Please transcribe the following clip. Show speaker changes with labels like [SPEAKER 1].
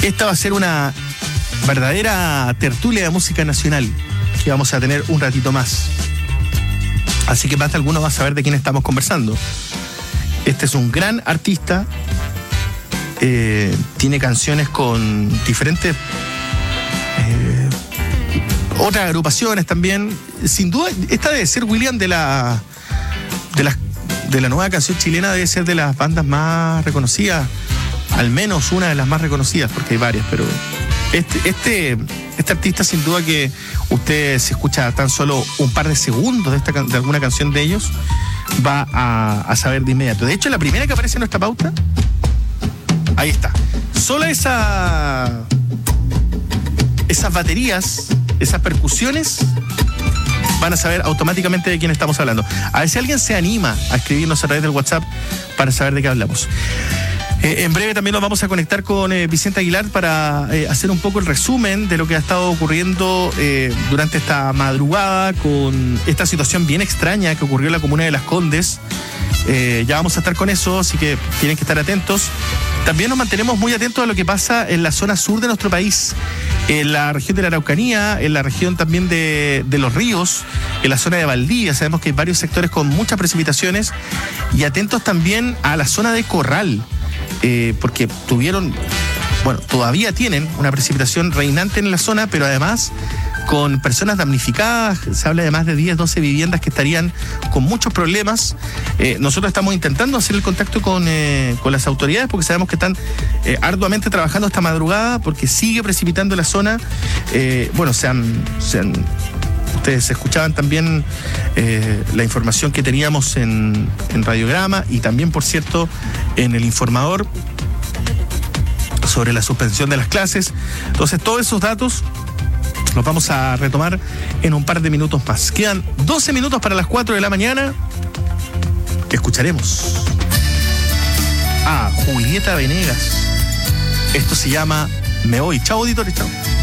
[SPEAKER 1] Esta va a ser una verdadera tertulia de música nacional que vamos a tener un ratito más. Así que más de alguno va a saber de quién estamos conversando. Este es un gran artista. Tiene canciones con diferentes otras agrupaciones también. Sin duda, esta debe ser, William, de la nueva canción chilena, debe ser de las bandas más reconocidas, al menos una de las más reconocidas, porque hay varias, pero este artista, sin duda que usted, se escucha tan solo un par de segundos de alguna canción de ellos, va a saber de inmediato. De hecho, la primera que aparece en nuestra pauta, ahí está. Solo esas baterías, esas percusiones, van a saber automáticamente de quién estamos hablando. A ver si alguien se anima a escribirnos a través del WhatsApp para saber de qué hablamos. En breve también nos vamos a conectar con Vicente Aguilar para hacer un poco el resumen de lo que ha estado ocurriendo durante esta madrugada con esta situación bien extraña que ocurrió en la comuna de Las Condes. Ya vamos a estar con eso, así que tienen que estar atentos. También nos mantenemos muy atentos a lo que pasa en la zona sur de nuestro país, en la región de la Araucanía, en la región también de Los Ríos, en la zona de Valdivia. Sabemos que hay varios sectores con muchas precipitaciones, y atentos también a la zona de Corral, porque todavía tienen una precipitación reinante en la zona, pero además con personas damnificadas. Se habla de más de 10, 12 viviendas que estarían con muchos problemas. Nosotros estamos intentando hacer el contacto con las autoridades, porque sabemos que están arduamente trabajando esta madrugada, porque sigue precipitando la zona. Ustedes escuchaban también la información que teníamos en Radiograma, y también, por cierto, en El Informador, sobre la suspensión de las clases. Entonces, todos esos datos los vamos a retomar en un par de minutos más. Quedan 12 minutos para las 4 de la mañana. Escucharemos a Julieta Venegas. Esto se llama Me Voy. Chao, auditores, chao.